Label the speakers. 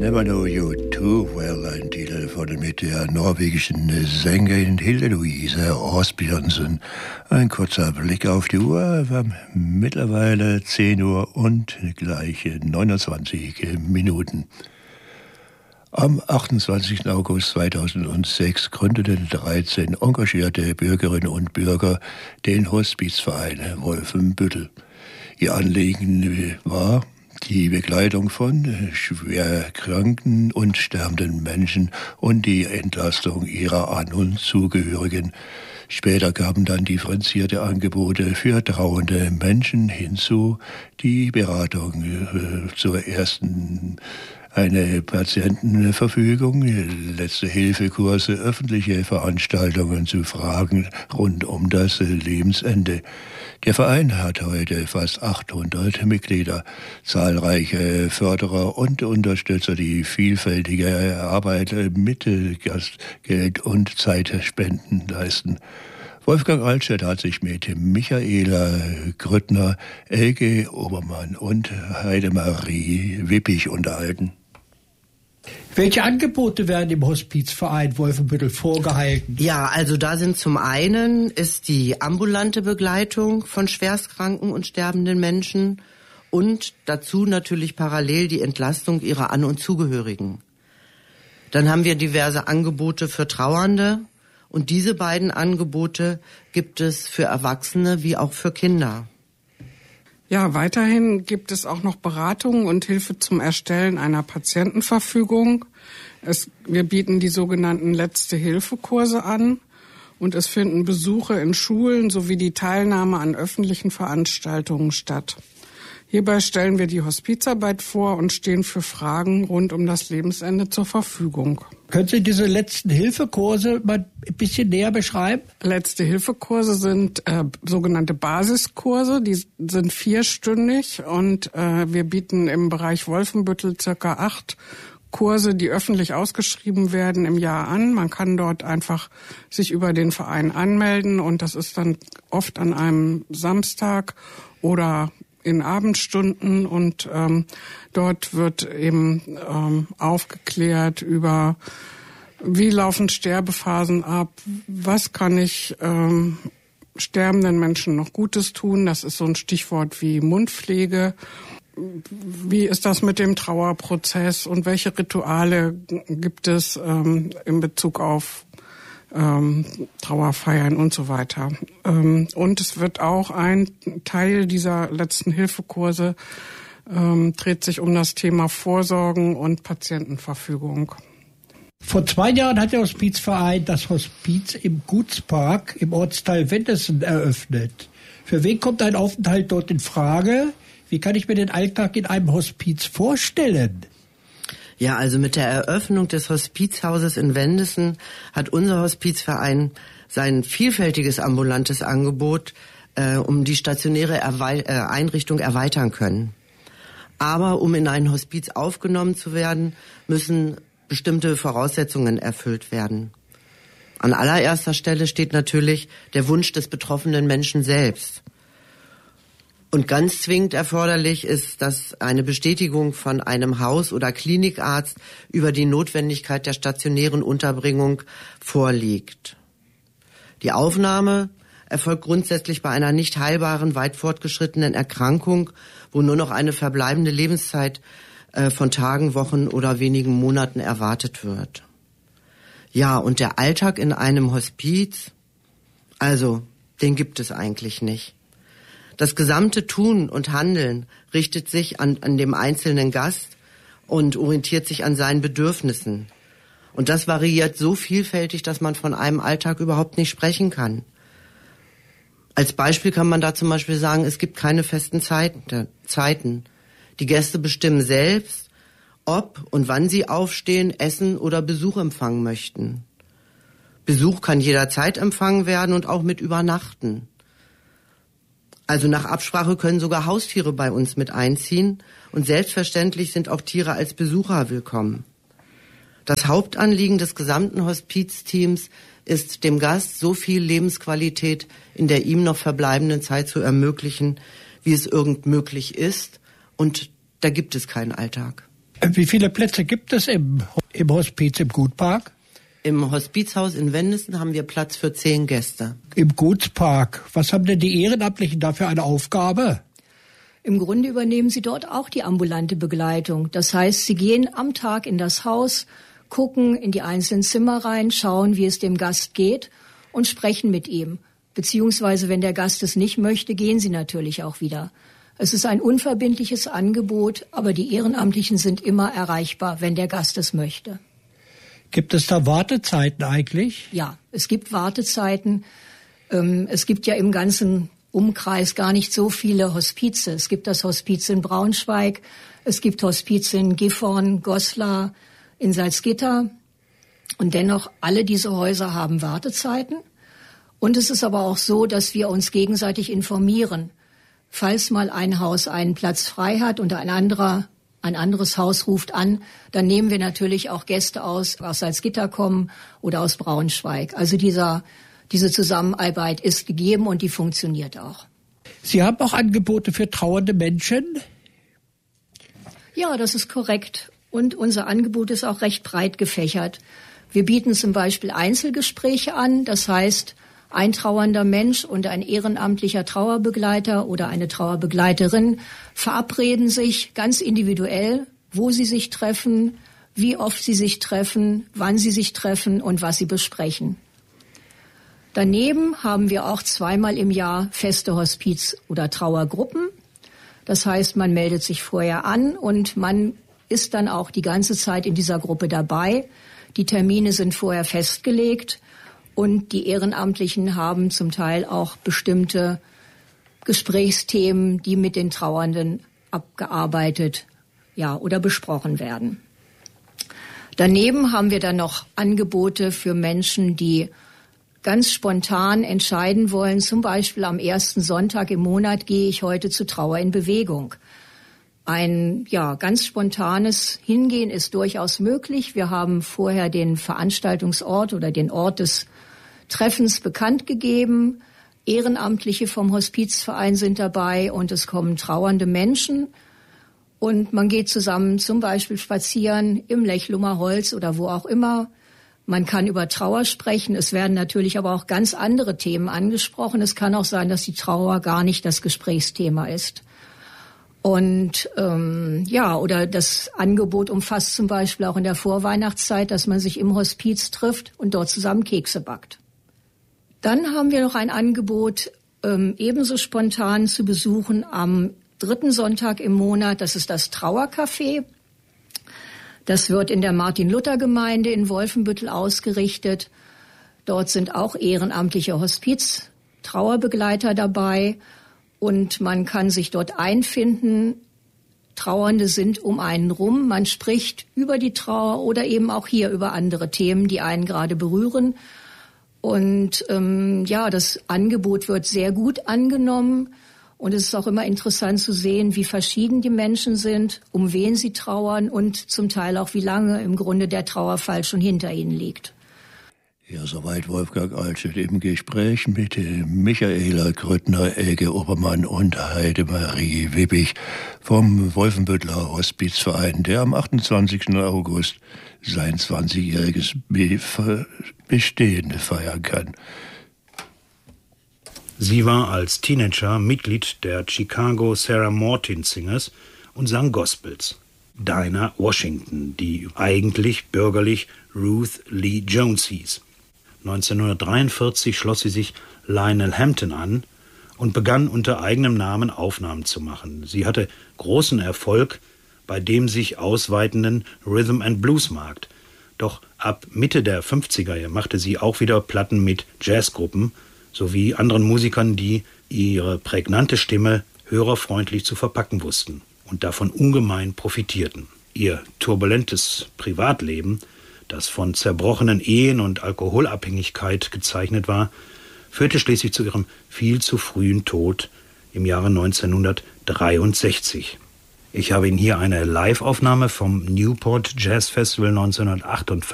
Speaker 1: Never Know You Too Well, ein Titel von mit der norwegischen Sängerin Hilde Louise Asbjørnsen. Ein kurzer Blick auf die Uhr, wir haben mittlerweile 10 Uhr und gleich 29 Minuten. Am 28. August 2006 gründeten 13 engagierte Bürgerinnen und Bürger den Hospizverein Wolfenbüttel. Ihr Anliegen war die Begleitung von schwer kranken und sterbenden Menschen und die Entlastung ihrer An- und Zugehörigen. Später kamen dann differenzierte Angebote für trauernde Menschen hinzu, die Beratung zur ersten eine Patientenverfügung, Letzte-Hilfe-Kurse, öffentliche Veranstaltungen zu Fragen rund um das Lebensende. Der Verein hat heute fast 800 Mitglieder, zahlreiche Förderer und Unterstützer, die vielfältige Arbeit mit Gastgeld und Zeitspenden leisten. Wolfgang Altstedt hat sich mit Michaela Grüttner, Elke Obermann und Heidemarie Wippich unterhalten.
Speaker 2: Welche Angebote werden im Hospizverein Wolfenbüttel vorgehalten?
Speaker 3: Ja, also da sind zum einen ist die ambulante Begleitung von schwerstkranken und sterbenden Menschen und dazu natürlich parallel die Entlastung ihrer An- und Zugehörigen. Dann haben wir diverse Angebote für Trauernde und diese beiden Angebote gibt es für Erwachsene wie auch für Kinder.
Speaker 4: Ja, weiterhin gibt es auch noch Beratungen und Hilfe zum Erstellen einer Patientenverfügung. Wir bieten die sogenannten Letzte-Hilfe-Kurse an und es finden Besuche in Schulen sowie die Teilnahme an öffentlichen Veranstaltungen statt. Hierbei stellen wir die Hospizarbeit vor und stehen für Fragen rund um das Lebensende zur Verfügung.
Speaker 2: Können Sie diese Letzten-Hilfe-Kurse mal ein bisschen näher beschreiben?
Speaker 4: Letzte-Hilfe-Kurse sind sogenannte Basiskurse, die sind 4-stündig und wir bieten im Bereich Wolfenbüttel circa 8 Kurse, die öffentlich ausgeschrieben werden im Jahr an. Man kann dort einfach sich über den Verein anmelden und das ist dann oft an einem Samstag oder in Abendstunden und dort wird eben aufgeklärt über, wie laufen Sterbephasen ab, was kann ich sterbenden Menschen noch Gutes tun, das ist so ein Stichwort wie Mundpflege, wie ist das mit dem Trauerprozess und welche Rituale gibt es in Bezug auf Trauerfeiern und so weiter. Und es wird auch ein Teil dieser Letzten-Hilfe-Kurse dreht sich um das Thema Vorsorgen und Patientenverfügung.
Speaker 2: Vor 2 Jahren hat der Hospizverein das Hospiz im Gutspark im Ortsteil Wendessen eröffnet. Für wen kommt ein Aufenthalt dort in Frage? Wie kann ich mir den Alltag in einem Hospiz vorstellen?
Speaker 3: Ja, also mit der Eröffnung des Hospizhauses in Wendessen hat unser Hospizverein sein vielfältiges ambulantes Angebot um die stationäre Einrichtung erweitern können. Aber um in ein Hospiz aufgenommen zu werden, müssen bestimmte Voraussetzungen erfüllt werden. An allererster Stelle steht natürlich der Wunsch des betroffenen Menschen selbst. Und ganz zwingend erforderlich ist, dass eine Bestätigung von einem Haus- oder Klinikarzt über die Notwendigkeit der stationären Unterbringung vorliegt. Die Aufnahme erfolgt grundsätzlich bei einer nicht heilbaren, weit fortgeschrittenen Erkrankung, wo nur noch eine verbleibende Lebenszeit von Tagen, Wochen oder wenigen Monaten erwartet wird. Ja, und der Alltag in einem Hospiz, also den gibt es eigentlich nicht. Das gesamte Tun und Handeln richtet sich an dem einzelnen Gast und orientiert sich an seinen Bedürfnissen. Und das variiert so vielfältig, dass man von einem Alltag überhaupt nicht sprechen kann. Als Beispiel kann man da zum Beispiel sagen, es gibt keine festen Zeiten. Die Gäste bestimmen selbst, ob und wann sie aufstehen, essen oder Besuch empfangen möchten. Besuch kann jederzeit empfangen werden und auch mit Übernachten. Also nach Absprache können sogar Haustiere bei uns mit einziehen und selbstverständlich sind auch Tiere als Besucher willkommen. Das Hauptanliegen des gesamten Hospizteams ist, dem Gast so viel Lebensqualität in der ihm noch verbleibenden Zeit zu ermöglichen, wie es irgend möglich ist, und da gibt es keinen Alltag.
Speaker 2: Wie viele Plätze gibt es im Hospiz im Gutpark?
Speaker 3: Im Hospizhaus in Wendessen haben wir Platz für 10 Gäste.
Speaker 2: Im Gutspark. Was haben denn die Ehrenamtlichen da für eine Aufgabe?
Speaker 5: Im Grunde übernehmen sie dort auch die ambulante Begleitung. Das heißt, sie gehen am Tag in das Haus, gucken in die einzelnen Zimmer rein, schauen, wie es dem Gast geht und sprechen mit ihm. Beziehungsweise, wenn der Gast es nicht möchte, gehen sie natürlich auch wieder. Es ist ein unverbindliches Angebot, aber die Ehrenamtlichen sind immer erreichbar, wenn der Gast es möchte.
Speaker 2: Gibt es da Wartezeiten eigentlich?
Speaker 5: Ja, es gibt Wartezeiten. Es gibt ja im ganzen Umkreis gar nicht so viele Hospize. Es gibt das Hospiz in Braunschweig, es gibt Hospize in Gifhorn, Goslar, in Salzgitter. Und dennoch, alle diese Häuser haben Wartezeiten. Und es ist aber auch so, dass wir uns gegenseitig informieren. Falls mal ein Haus einen Platz frei hat und ein anderes Haus ruft an, dann nehmen wir natürlich auch Gäste aus Salzgitter kommen oder aus Braunschweig. Also diese Zusammenarbeit ist gegeben und die funktioniert auch.
Speaker 2: Sie haben auch Angebote für trauernde Menschen?
Speaker 5: Ja, das ist korrekt. Und unser Angebot ist auch recht breit gefächert. Wir bieten zum Beispiel Einzelgespräche an. Das heißt, ein trauernder Mensch und ein ehrenamtlicher Trauerbegleiter oder eine Trauerbegleiterin verabreden sich ganz individuell, wo sie sich treffen, wie oft sie sich treffen, wann sie sich treffen und was sie besprechen. Daneben haben wir auch 2-mal im Jahr feste Hospiz- oder Trauergruppen. Das heißt, man meldet sich vorher an und man ist dann auch die ganze Zeit in dieser Gruppe dabei. Die Termine sind vorher festgelegt. Und die Ehrenamtlichen haben zum Teil auch bestimmte Gesprächsthemen, die mit den Trauernden abgearbeitet, oder besprochen werden. Daneben haben wir dann noch Angebote für Menschen, die ganz spontan entscheiden wollen. Zum Beispiel am 1. Sonntag im Monat gehe ich heute zu Trauer in Bewegung. Ein ganz spontanes Hingehen ist durchaus möglich. Wir haben vorher den Veranstaltungsort oder den Ort des Treffens bekannt gegeben. Ehrenamtliche vom Hospizverein sind dabei und es kommen trauernde Menschen. Und man geht zusammen zum Beispiel spazieren im Lechlumer Holz oder wo auch immer. Man kann über Trauer sprechen. Es werden natürlich aber auch ganz andere Themen angesprochen. Es kann auch sein, dass die Trauer gar nicht das Gesprächsthema ist. Und oder das Angebot umfasst zum Beispiel auch in der Vorweihnachtszeit, dass man sich im Hospiz trifft und dort zusammen Kekse backt. Dann haben wir noch ein Angebot, ebenso spontan zu besuchen am 3. Sonntag im Monat. Das ist das Trauercafé. Das wird in der Martin-Luther-Gemeinde in Wolfenbüttel ausgerichtet. Dort sind auch ehrenamtliche Hospiz-Trauerbegleiter dabei. Und man kann sich dort einfinden. Trauernde sind um einen rum. Man spricht über die Trauer oder eben auch hier über andere Themen, die einen gerade berühren. Und das Angebot wird sehr gut angenommen. Und es ist auch immer interessant zu sehen, wie verschieden die Menschen sind, um wen sie trauern und zum Teil auch, wie lange im Grunde der Trauerfall schon hinter ihnen liegt.
Speaker 1: Ja, soweit Wolfgang Altschut im Gespräch mit Michaela Grüttner-Elge-Obermann und Heidemarie Wippich vom Wolfenbüttler Hospizverein, der am 28. August sein 20-jähriges Bestehen feiern kann.
Speaker 6: Sie war als Teenager Mitglied der Chicago Sarah Martin Singers und sang Gospels. Dinah Washington, die eigentlich bürgerlich Ruth Lee Jones hieß. 1943 schloss sie sich Lionel Hampton an und begann unter eigenem Namen Aufnahmen zu machen. Sie hatte großen Erfolg bei dem sich ausweitenden Rhythm and Blues Markt. Doch ab Mitte der 50er machte sie auch wieder Platten mit Jazzgruppen sowie anderen Musikern, die ihre prägnante Stimme hörerfreundlich zu verpacken wussten und davon ungemein profitierten. Ihr turbulentes Privatleben, das von zerbrochenen Ehen und Alkoholabhängigkeit gezeichnet war, führte schließlich zu ihrem viel zu frühen Tod im Jahre 1963. Ich habe Ihnen hier eine Live-Aufnahme vom Newport Jazz Festival 1958